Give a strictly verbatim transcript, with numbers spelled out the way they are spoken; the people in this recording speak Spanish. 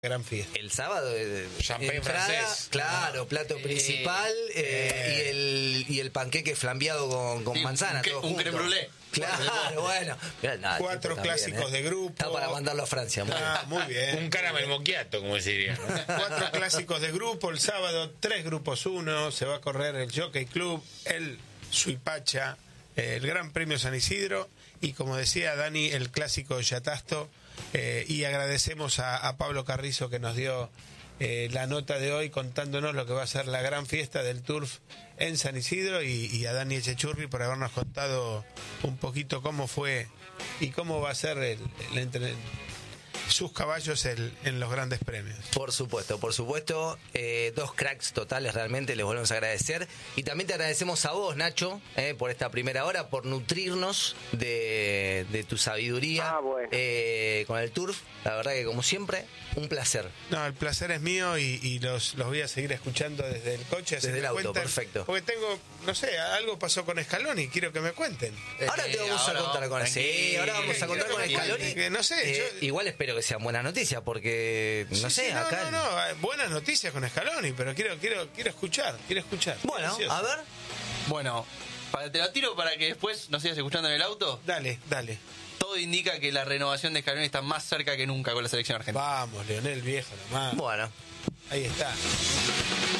gran fiesta. El sábado, eh, Champagne entrada, francés. claro, plato Eh, principal eh, y el y el panqueque flambeado con, con Sí, manzana, un, todo un junto. creme brûlée. Claro, bueno. Mirá, nada, Cuatro tipo clásicos también, de grupo. Está para mandarlo a Francia. Muy Ah, muy bien. Un caramel moquiato, como se diría, ¿no? Cuatro clásicos de grupo. El sábado, tres grupos uno. Se va a correr el Jockey Club, el Suipacha, el Gran Premio San Isidro. Y como decía Dani, el clásico de Yatasto. Eh, y agradecemos a, a Pablo Carrizo que nos dio eh, la nota de hoy contándonos lo que va a ser la gran fiesta del Turf en San Isidro y, y a Dani Echechurri por habernos contado un poquito cómo fue y cómo va a ser el, el entre, sus caballos el, en los grandes premios. Por supuesto, por supuesto. Eh, dos cracks totales, realmente les volvemos a agradecer. Y también te agradecemos a vos, Nacho, eh, por esta primera hora, por nutrirnos de, de tu sabiduría Ah, bueno. eh, con el Turf. La verdad que, como siempre, un placer. No, el placer es mío y, y los, los voy a seguir escuchando desde el coche. así Desde me el auto, cuentan, perfecto. Porque tengo, no sé, algo pasó con Scaloni, quiero que me cuenten. Ahora te vamos ahora a contar vamos, con sí, tranquilo. ahora vamos a contar Quiero con que me Scaloni. cuenten, que no sé, Eh, yo- Igual espero que sean buenas noticias, porque, no Sí, sé, sí, no, acá... no, no, eh, buenas noticias con Scaloni, pero quiero, quiero, quiero escuchar, quiero escuchar. Bueno, Ansioso. a ver. Bueno, para, te lo tiro para que después nos sigas escuchando en el auto. Dale, dale. Todo indica que la renovación de Scaloni está más cerca que nunca con la selección argentina. Vamos, Leonel viejo nomás. Bueno. Ahí está.